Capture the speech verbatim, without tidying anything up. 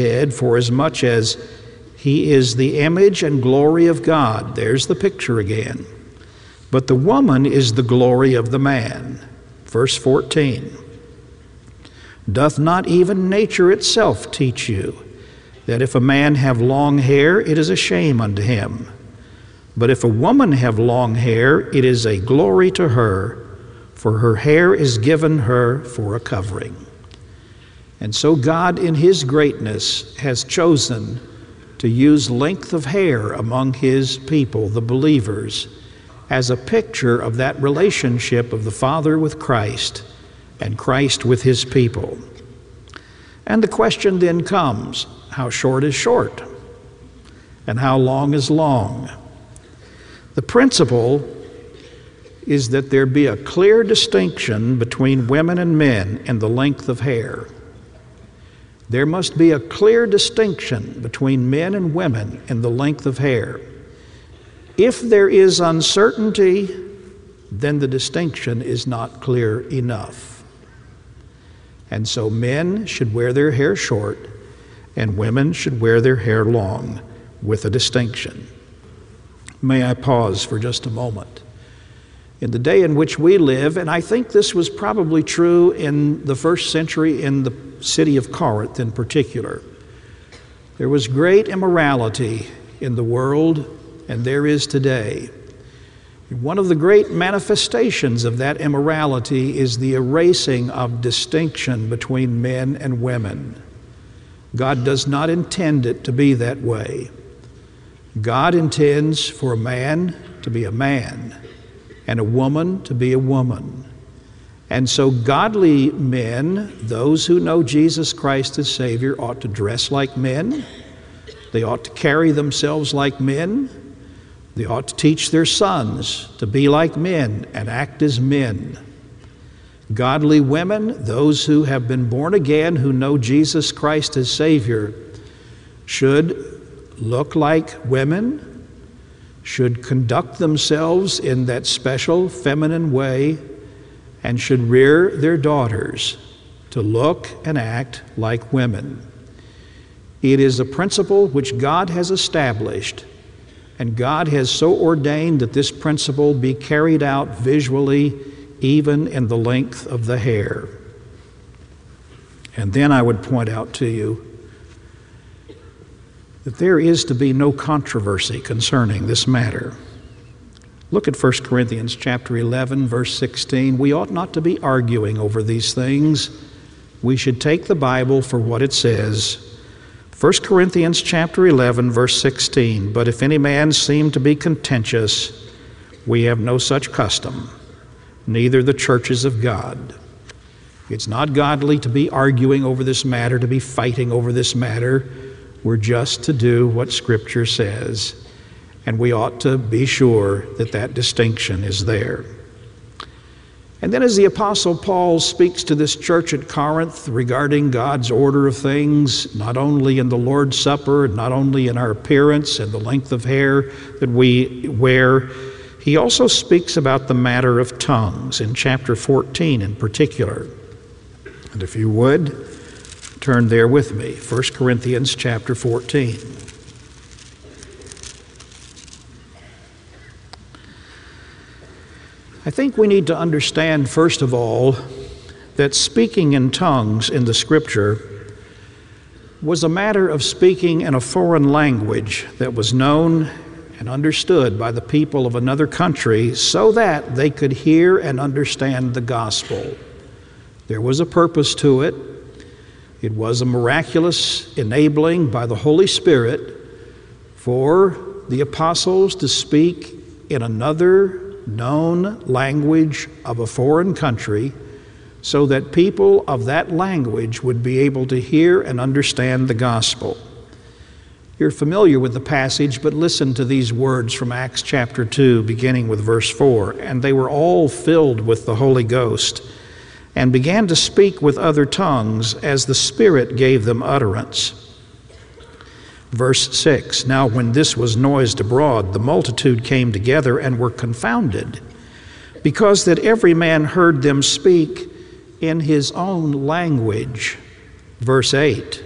head, for as much as he is the image and glory of God. There's the picture again. But the woman is the glory of the man. Verse fourteen. Doth not even nature itself teach you, that if a man have long hair, it is a shame unto him? But if a woman have long hair, it is a glory to her, for her hair is given her for a covering. And so God, in his greatness, has chosen to use length of hair among his people, the believers, as a picture of that relationship of the Father with Christ and Christ with his people. And the question then comes, how short is short? And how long is long? The principle is that there be a clear distinction between women and men in the length of hair. There must be a clear distinction between men and women in the length of hair. If there is uncertainty, then the distinction is not clear enough. And so men should wear their hair short, and women should wear their hair long, with a distinction. May I pause for just a moment? In the day in which we live, and I think this was probably true in the first century in the city of Corinth in particular, there was great immorality in the world, and there is today. One of the great manifestations of that immorality is the erasing of distinction between men and women. God does not intend it to be that way. God intends for a man to be a man and a woman to be a woman. And so godly men, those who know Jesus Christ as Savior, ought to dress like men. They ought to carry themselves like men. They ought to teach their sons to be like men and act as men. Godly women, those who have been born again, who know Jesus Christ as Savior, should look like women, should conduct themselves in that special feminine way, and should rear their daughters to look and act like women. It is a principle which God has established, and God has so ordained that this principle be carried out visually, even in the length of the hair. And then I would point out to you that there is to be no controversy concerning this matter. Look at First Corinthians chapter eleven, verse sixteen. We ought not to be arguing over these things. We should take the Bible for what it says. First Corinthians chapter eleven, verse sixteen. But if any man seem to be contentious, we have no such custom, neither the churches of God. It's not godly to be arguing over this matter, to be fighting over this matter. We're just to do what Scripture says, and we ought to be sure that that distinction is there. And then as the Apostle Paul speaks to this church at Corinth regarding God's order of things, not only in the Lord's Supper, not only in our appearance and the length of hair that we wear, he also speaks about the matter of tongues in chapter fourteen in particular. And if you would, turn there with me, First Corinthians chapter fourteen. I think we need to understand, first of all, that speaking in tongues in the Scripture was a matter of speaking in a foreign language that was known and understood by the people of another country so that they could hear and understand the gospel. There was a purpose to it. It was a miraculous enabling by the Holy Spirit for the apostles to speak in another known language of a foreign country so that people of that language would be able to hear and understand the gospel. You're familiar with the passage, but listen to these words from Acts chapter two, beginning with verse four. And they were all filled with the Holy Ghost, and began to speak with other tongues as the Spirit gave them utterance. Verse six, now when this was noised abroad, the multitude came together and were confounded, because that every man heard them speak in his own language. Verse eight,